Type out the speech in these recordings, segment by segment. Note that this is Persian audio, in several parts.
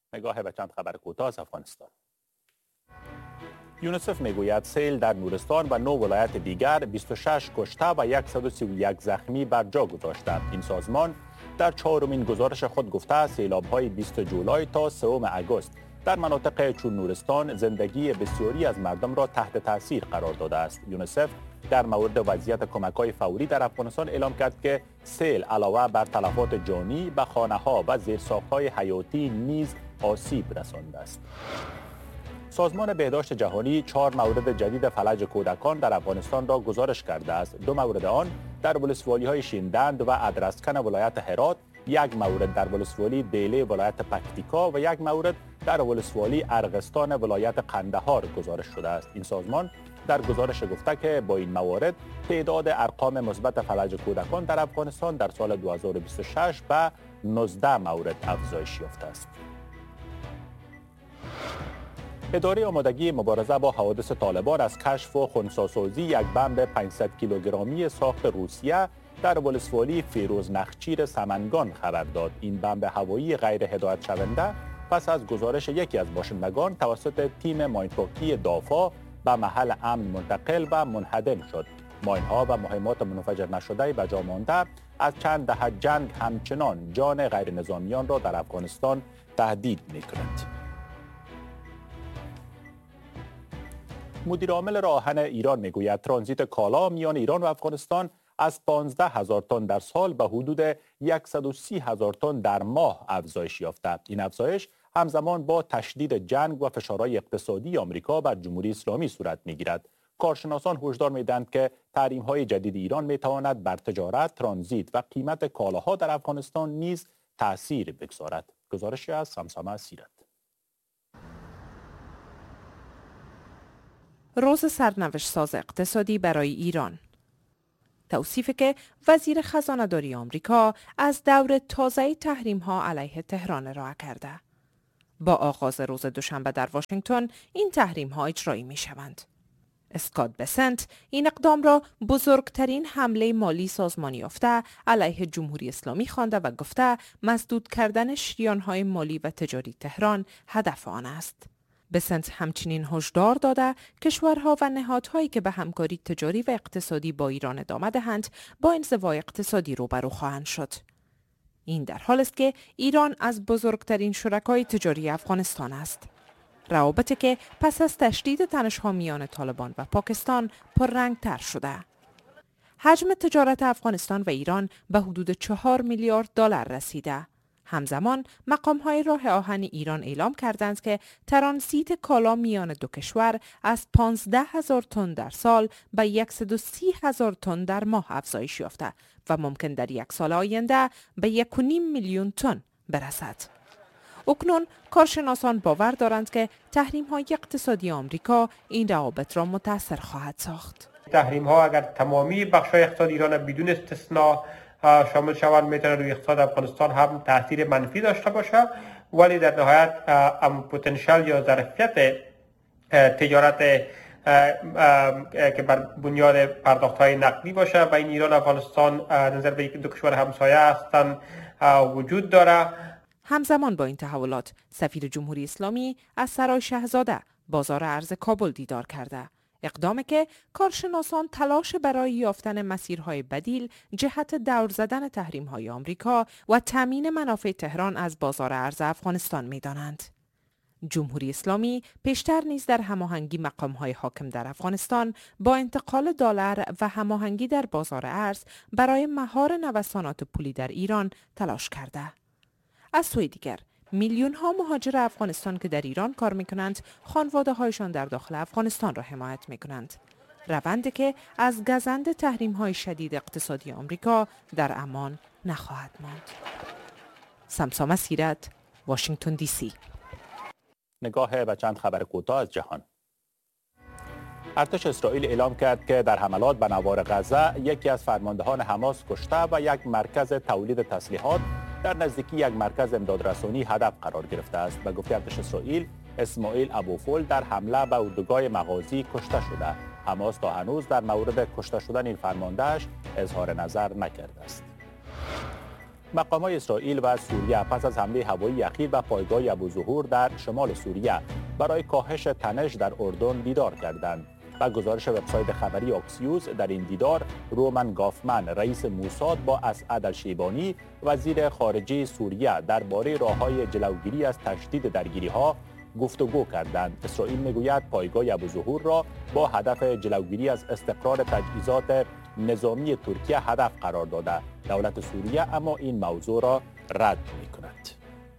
نگاه به چند خبر کوتاه از افغانستان. یونیسف میگوید سیل در نورستان و 9 ولایت دیگر 26 کشته و 131 زخمی بر جا گذاشته. این سازمان در 4مین گزارش خود گفته سیلاب‌های 20 جولای تا 3 آگوست در مناطق چون نورستان زندگی بسیاری از مردم را تحت تاثیر قرار داده است. یونیسف در مورد وضعیت کمک‌های فوری در افغانستان اعلام کرد که سیل علاوه بر تلفات جانی به خانه‌ها و زیرساخت‌های حیاتی نیز آسیب رسانده است. سازمان بهداشت جهانی 4 مورد جدید فلج کودکان در افغانستان را گزارش کرده است. 2 مورد آن در ولسوالی‌های شیندند و ادرسکن ولایت هرات، 1 مورد در ولسوالی دیله ولایت پکتیکا و 1 مورد در ولسوالی ارغستان ولایت قندهار گزارش شده است. این سازمان در گزارش گفته که با این موارد تعداد ارقام مثبت فلج کودکان در افغانستان در سال 2026 به 19 مورد افزایش یافته است. اداره آمادگی مبارزه با حوادث طالبان از کشف و خنثی‌سازی یک بمب 500 کیلوگرمی ساخت روسیه در ولسوالی فیروز نخچیر سمنگان خبر داد. این بمب هوایی غیر هدایت شونده پس از گزارش یکی از باشندگان توسط تیم ماینپاکی دافا به محل امن منتقل و منهدم شد. ماین‌ها و مهمات منفجر نشده به جا مانده از چند دهه جنگ همچنان جان غیر نظامیان را در افغانستان تهدید می‌کنند. مدیر عامل راه آهن ایران میگوید ترانزیت کالا میان ایران و افغانستان از 15,000 تن در سال به حدود 130,000 تن در ماه افزایش یافته. این افزایش همزمان با تشدید جنگ و فشارهای اقتصادی آمریکا بر جمهوری اسلامی صورت میگیرد. کارشناسان هشدار میدهند که تحریم‌های جدید ایران میتواند بر تجارت، ترانزیت و قیمت کالاها در افغانستان نیز تأثیر بگذارد. گزارشی از سمسامه سیرت. روز سرنوشت ساز اقتصادی برای ایران. توصیفی که وزیر خزانه‌داری آمریکا از دور تازه تحریم‌ها علیه تهران ارائه کرده. با آغاز روز دوشنبه در واشنگتن این تحریم‌ها اجرایی می‌شوند. اسکات بسنت این اقدام را بزرگترین حمله مالی سازمانی یافته علیه جمهوری اسلامی خوانده و گفته مسدود کردن شریان‌های مالی و تجاری تهران هدف آن است. بسنت همچنین هشدار داده کشورها و نهادهایی که به همکاری تجاری و اقتصادی با ایران ادامه دهند با انزوای اقتصادی روبرو خواهند شد. این در حالی است که ایران از بزرگترین شرکای تجاری افغانستان است. روابطی که پس از تشدید تنش‌ها میان طالبان و پاکستان پررنگ‌تر شده. حجم تجارت افغانستان و ایران به حدود 4 میلیارد دلار رسیده. همزمان مقام‌های راه آهن ایران اعلام کردند که ترانزیت کالا میان دو کشور از 15,000 تن در سال به 130,000 تن در ماه افزایش یافته و ممکن در 1 سال آینده به 1.5 میلیون تن برسد. اکنون کارشناسان باور دارند که تحریم‌های اقتصادی آمریکا این روابط را متاثر خواهد ساخت. تحریم‌ها اگر تمامی بخش‌های اقتصاد ایران بدون استثنا شامل شوند میتونه روی اقتصاد افغانستان هم تاثیر منفی داشته باشه، ولی در نهایت پتانسیل یا ظرفیت تجارت که بر بنیاد پرداخت‌های نقدی باشه و این ایران و افغانستان نظر به دو کشور همسایه هستند وجود داره. همزمان با این تحولات سفیر جمهوری اسلامی از سرای شاهزاده بازار ارز کابل دیدار کرده. اقدامی که کارشناسان تلاش برای یافتن مسیرهای بدیل جهت دور زدن تحریم‌های آمریکا و تامین منافع تهران از بازار ارز افغانستان می‌دانند. جمهوری اسلامی پیشتر نیز در هماهنگی مقام‌های حاکم در افغانستان با انتقال دلار و هماهنگی در بازار ارز برای مهار نوسانات پولی در ایران تلاش کرده. از سوی دیگر میلیون ها مهاجر افغانستان که در ایران کار میکنند خانواده هایشان در داخل افغانستان را حمایت میکنند. روندی که از گزند تحریم های شدید اقتصادی آمریکا در امان نخواهد ماند. سمسامه سیرت، واشنگتن دی سی. نگاه به چند خبر کوتاه از جهان. ارتش اسرائیل اعلام کرد که در حملات به نوار غزه یکی از فرماندهان حماس کشته و یک مرکز تولید تسلیحات در نزدیکی یک مرکز امدادرسانی هدف قرار گرفته است. به گفته ارتش اسرائیل، اسماعیل ابوفول در حمله به اردوگاه مغازی کشته شده. حماس تا هنوز در مورد کشته شدن این فرماندهش اظهار نظر نکرده است. مقامات اسرائیل و سوریه پس از حمله هوایی اخیر به پایگاه ابوظهور در شمال سوریه برای کاهش تنش در اردن دیدار کردند. و گزارش وبسایت خبری اکسیوس در این دیدار رومن گافمن رئیس موساد با اسعد الشیبانی وزیر خارجه سوریه درباره راه‌های جلوگیری از تشدید درگیری‌ها گفتگو کردند. اسرائیل میگوید پایگاه ابوظهور را با هدف جلوگیری از استقرار تجهیزات نظامی ترکیه هدف قرار داده. دولت سوریه اما این موضوع را رد می‌کند.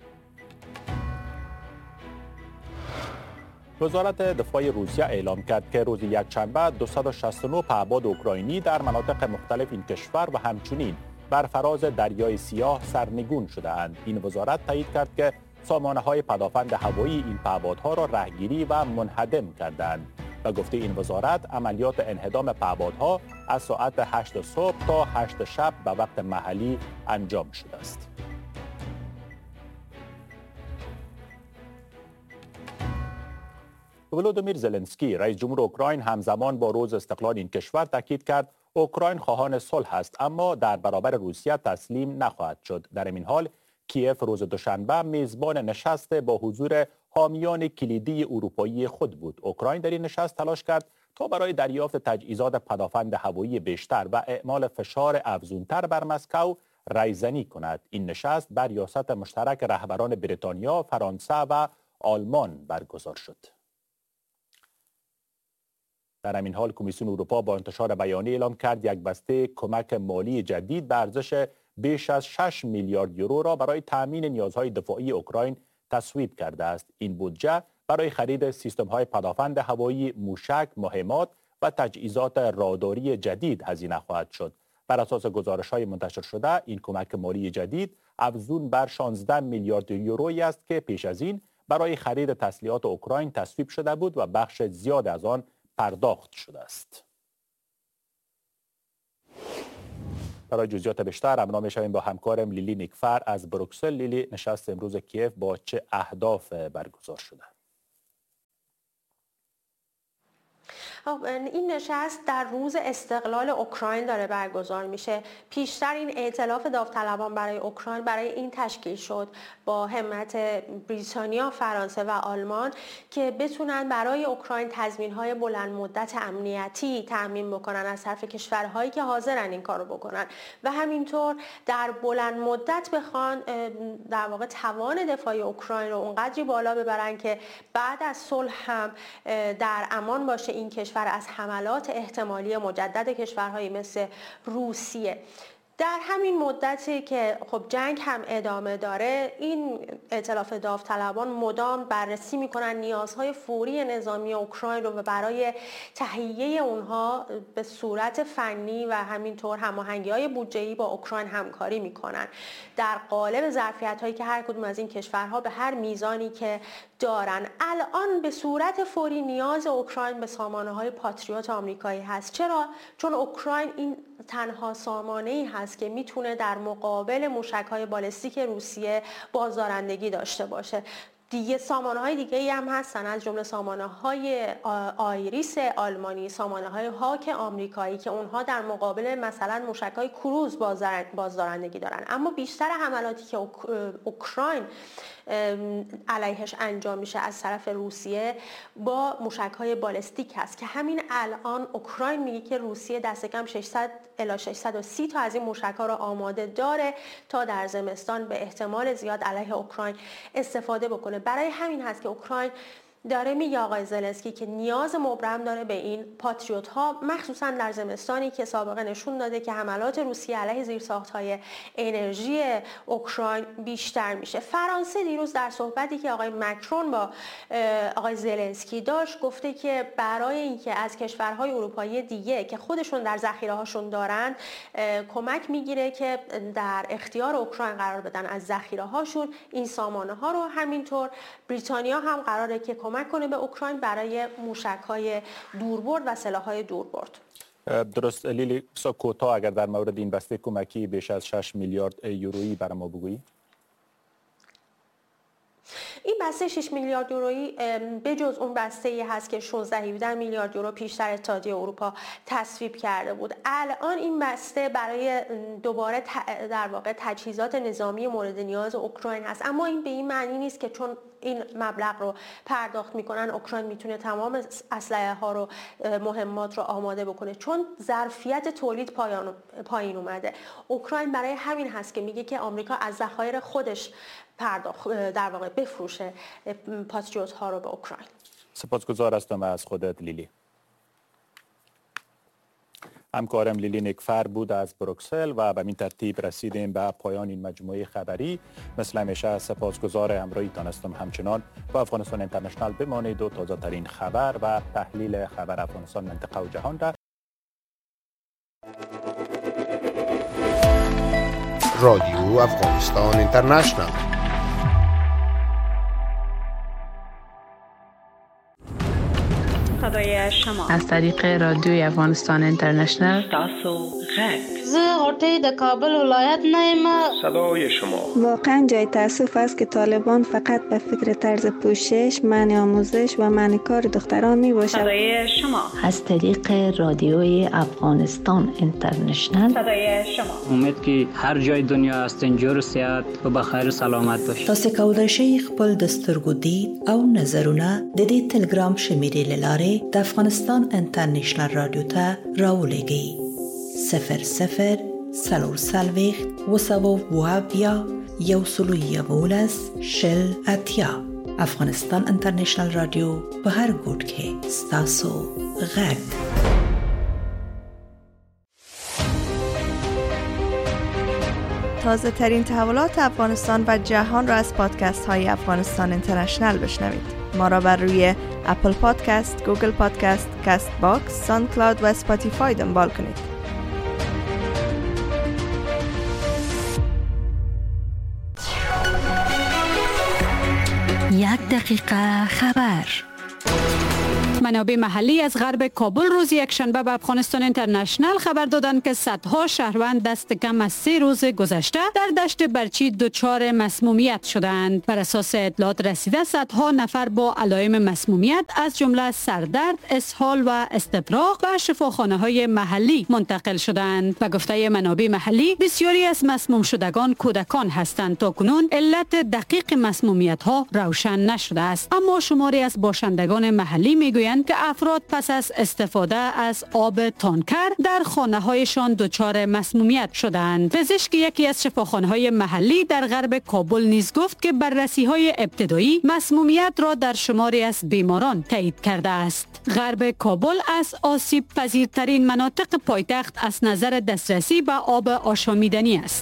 وزارت دفاع روسیه اعلام کرد که روز یکشنبه 269 پهپاد اوکراینی در مناطق مختلف این کشور و همچنین بر فراز دریای سیاه سرنگون شده اند. این وزارت تایید کرد که سامانه‌های پدافند هوایی این پهپادها را رهگیری و منهدم کردند و گفته این وزارت عملیات انهدام پهپادها از ساعت 8 صبح تا 8 شب به وقت محلی انجام شده است. ولودیمیر زلنسکی رئیس جمهور اوکراین همزمان با روز استقلال این کشور تاکید کرد اوکراین خواهان صلح است اما در برابر روسیه تسلیم نخواهد شد. در این حال کیف روز دوشنبه میزبان نشست با حضور حامیان کلیدی اروپایی خود بود. اوکراین در این نشست تلاش کرد تا برای دریافت تجهیزات پدافند هوایی بیشتر و اعمال فشار افزونتر بر مسکو رایزنی کند. این نشست بر ریاست مشترک رهبران بریتانیا، فرانسه و آلمان برگزار شد. در همین حال کمیسیون اروپا با انتشار بیانیه اعلام کرد یک بسته کمک مالی جدید به ارزش بیش از 6 میلیارد یورو را برای تامین نیازهای دفاعی اوکراین تصویب کرده است. این بودجه برای خرید سیستم‌های پدافند هوایی، موشک، مهمات و تجهیزات راداری جدید هزینه خواهد شد. بر اساس گزارش‌های منتشر شده این کمک مالی جدید افزون بر 16 میلیارد یورویی است که پیش از این برای خرید تسلیحات اوکراین تصویب شده بود و بخش زیاد از آن پرداخت شده است. برای جزئیات بیشتر همراه می‌شویم با همکارم لیلی نیکفر از بروکسل. لیلی، نشست امروز کیف با چه اهداف برگزار شده؟ این نشست در روز استقلال اوکراین داره برگزار میشه. پیشتر این ائتلاف داوطلبان برای اوکراین برای این تشکیل شد با همت بریتانیا، فرانسه و آلمان که بتونن برای اوکراین تضمین‌های بلند مدت امنیتی تامین بکنن از طرف کشورهایی که حاضرن این کارو بکنن و همینطور در بلند مدت بخوان در واقع توان دفاعی اوکراین رو اونقدری بالا ببرن که بعد از صلح هم در امان باشه این کشور از حملات احتمالی مجدد کشورهایی مثل روسیه. در همین مدتی که خب جنگ هم ادامه داره، این ائتلاف داوطلبان مدام بررسی میکنن نیازهای فوری نظامی اوکراین رو و برای تهیه اونها به صورت فنی و همینطور هماهنگی‌های بودجه‌ای با اوکراین همکاری میکنن در قالب ظرفیت‌هایی که هر کدوم از این کشورها به هر میزانی که دارن. الان به صورت فوری نیاز اوکراین به سامانه‌های پاتریوت آمریکایی هست. چرا؟ چون اوکراین این تنها سامانه‌ای هست که میتونه در مقابل موشک‌های بالستیک روسیه بازدارندگی داشته باشه. دیگه سامانه‌های دیگه‌ای هم هستن، از جمله سامانه‌های آیریس آلمانی، سامانه‌های هاک آمریکایی که اونها در مقابل مثلا موشک‌های کروز بازدارندگی دارن. اما بیشتر حملاتی که اوکراین علیهش انجام میشه از طرف روسیه با موشک‌های بالستیک هست که همین الان اوکراین میگه که روسیه دست کم 600 الی 630 تا از این موشک‌ها رو آماده داره تا در زمستان به احتمال زیاد علیه اوکراین استفاده بکنه. برای همین هست که اوکراین داره میگه آقای زلنسکی که نیاز مبرم داره به این پاتریوت ها، مخصوصا در زمستانی که سابقه نشون داده که حملات روسیه علیه زیرساخت‌های انرژی اوکراین بیشتر میشه. فرانسه دیروز در صحبتی که آقای مکرون با آقای زلنسکی داشت گفته که برای اینکه از کشورهای اروپایی دیگه که خودشون در ذخیره هاشون دارن کمک میگیره که در اختیار اوکراین قرار بدن از ذخیره هاشون این سامانه ها رو. همینطور بریتانیا هم قراره که کمک کنه به اوکراین برای موشک‌های دوربرد و سلاح‌های دوربرد. درست لیلی، کوتاه اگر در مورد این بسته کمکی بیش از 6 میلیارد یورویی برای ما بگویی؟ این بسته 6 میلیارد یورویی بجز اون بسته‌ای هست که 16 میلیارد یورو پیشتر اتحادیه اروپا تصویب کرده بود. الان این بسته برای دوباره در واقع تجهیزات نظامی مورد نیاز اوکراین هست، اما این به این معنی نیست که چون این مبلغ رو پرداخت میکنن اوکراین میتونه تمام اسلحه ها رو مهمات رو آماده بکنه، چون ظرفیت تولید پایین اومده. اوکراین برای همین هست که میگه که آمریکا از ذخایر خودش در واقع بفروشه پاتریوت ها رو به اوکراین. سپاسگزار هستم از خودت لیلی. همکارم لیلی نکفر بود از بروکسل و به این ترتیب رسیدیم به پایان این مجموعه خبری. مثل همیشه سپاسگزار همراهیتان هستم. همچنان با افغانستان اینترنشنال بمانید و تازه ترین خبر و تحلیل خبر افغانستان، منطقه و جهان را رادیو افغانستان اینترنشنال. صدای شما از طریق رادیوی افغانستان اینترنشنال. تاسو غږ زه غوټۍ د کابل ولایت نه یم. صدای شما. واقعا جای تأسف است که طالبان فقط به فکر طرز پوشش، منع آموزش و منع کار دختران می باشد. صدای شما از طریق رادیوی افغانستان اینترنشنال. صدای شما. امید که هر جای دنیا است انجور صحت و بخیر سلامت باشید. تاسو کولای شئ خپل د سترګو دید او نظرونه د دې ټلګرام شمیرې له لارې د افغانستان انټرنیشنل رادیو ته راولېږئ. 00 340 وسوویا یوسلویولس شل اتیا. افغانستان انټرنیشنل رادیو په هر ګوټ کې ستاسو غږ. تازه ترین تحولات افغانستان و جهان را از پادکست های افغانستان اینترنشنل بشنوید. ما را بر روی اپل پادکست، گوگل پادکست، کست باکس، ساوند کلاود و اسپاتیفای دنبال کنید. 1 دقیقه خبر. منابع محلی از غرب کابل روز یکشنبه به افغانستان اینترنشنل خبر دادند که صدها شهروند دست کم از 3 روز گذشته در دشت برچی دچار مسمومیت شدند. بر اساس اطلاعات رسیده صدها نفر با علائم مسمومیت از جمله سردرد، اسهال و استفراغ به شفاخانه‌های محلی منتقل شدند. و گفته منابع محلی بسیاری از مسموم شدگان کودکان هستند. تا کنون علت دقیق مسمومیت ها روشن نشده است، اما شماری از باشندگان محلی میگویند که افراد پس از استفاده از آب تانکر در خانه‌هایشان دچار مسمومیت شدند. پزشک یکی از شفاخانه‌های محلی در غرب کابل نیز گفت که بررسی‌های ابتدایی مسمومیت را در شماری از بیماران تایید کرده است. غرب کابل از آسیب پذیرترین مناطق پایتخت از نظر دسترسی به آب آشامیدنی است.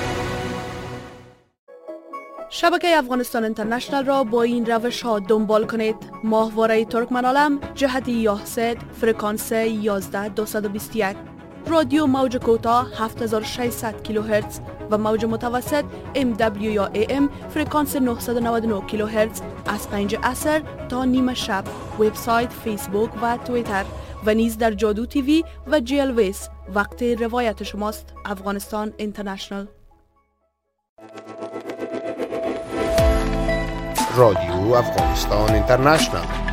شبکه افغانستان اینترنشنل را با این روش ها دنبال کنید. ماهواره ترکمنالم جهت یاهسد فرکانس 11221، رادیو موج کوتاه 7600 کیلوهرتز و موج متوسط MW یا AM فرکانس 999 کیلوهرتز از 5 عصر تا نیم شب. وبسایت، فیسبوک و توییتر و نیز در جادو تیوی و GLVS. وقت روایت شماست. افغانستان اینترنشنل. رادیو افغانستان اینترنشنال.